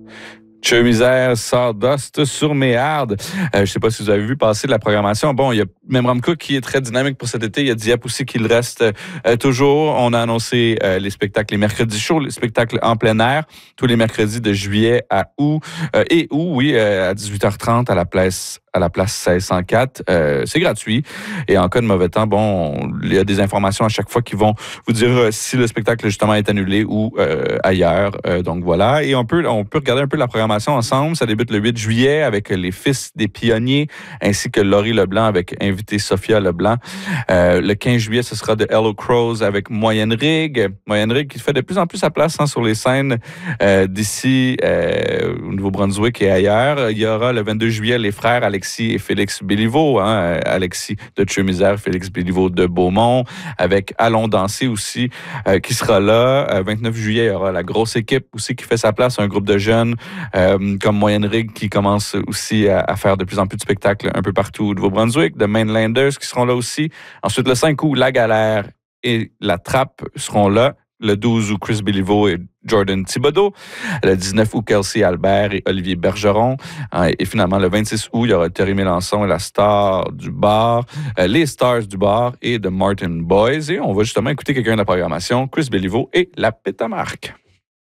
Che misère, Sawdust sur Méarde. Je ne sais pas si vous avez vu passer de la programmation. Bon, il y a Memram Cook qui est très dynamique pour cet été. Il y a Dieppe aussi qui le reste toujours. On a annoncé les spectacles, les mercredis chauds, les spectacles en plein air, tous les mercredis de juillet à août. À 18h30 à la place 1604. C'est gratuit. Et en cas de mauvais temps, bon, il y a des informations à chaque fois qui vont vous dire si le spectacle justement est annulé ou ailleurs. Donc voilà. Et on peut regarder un peu la programmation ensemble. Ça débute le 8 juillet avec les Fils des Pionniers ainsi que Laurie Leblanc avec invité Sophia Leblanc. Le 15 juillet, ce sera de Hello Crows avec Moyenne Rig. Moyenne Rig qui fait de plus en plus sa place sur les scènes d'ici au Nouveau-Brunswick et ailleurs. Il y aura le 22 juillet les frères Alexis et Félix Béliveau. Alexis de Che-Misère, Félix Béliveau de Beaumont avec Allons danser aussi qui sera là. 29 juillet, il y aura la grosse équipe aussi qui fait sa place, un groupe de jeunes comme Moyenne Rig qui commence aussi à faire de plus en plus de spectacles un peu partout au Nouveau-Brunswick, de Mainlanders qui seront là aussi. Ensuite, le 5 août, La Galère et La Trappe seront là. Le 12 août, Chris Béliveau et Jordan Thibodeau. Le 19 août, Kelsey Albert et Olivier Bergeron. Et finalement, le 26 août, il y aura Thierry Mélenchon et la star du bar, les Stars du bar et The Martin Boys. Et on va justement écouter quelqu'un de la programmation, Chris Béliveau et la Pétamarque.